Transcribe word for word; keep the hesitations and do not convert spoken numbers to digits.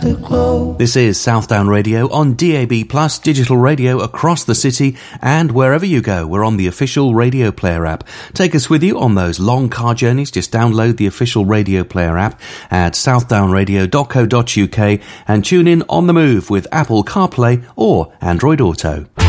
afterglow. This is Southdown Radio on D A B Plus, digital radio across the city, and wherever you go, we're on the official Radio Player app. Take us with you on those long car journeys. Just download the official Radio Player app at southdown radio dot co dot uk and tune in on the move with Apple CarPlay or Android Auto.